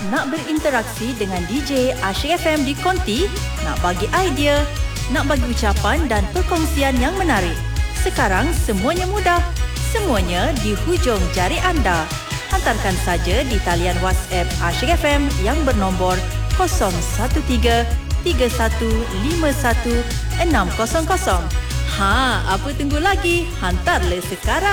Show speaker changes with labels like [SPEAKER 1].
[SPEAKER 1] nak berinteraksi dengan DJ Asyik FM di Konti? Nak bagi idea? Nak bagi ucapan dan perkongsian yang menarik? Sekarang semuanya mudah. Semuanya di hujung jari anda. Hantarkan saja di talian WhatsApp Asyik FM yang bernombor 013-3151-600. Ha, apa tunggu lagi? Hantarlah sekarang.